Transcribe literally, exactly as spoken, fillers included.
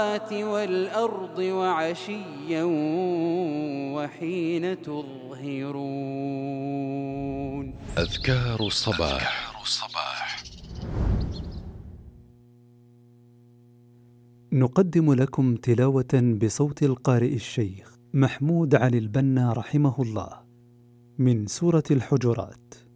والأرض وعشيا وحين تظهرون. أذكار الصباح. أذكار الصباح. نقدم لكم تلاوة بصوت القارئ الشيخ محمود علي البنا رحمه الله من سورة الحجرات.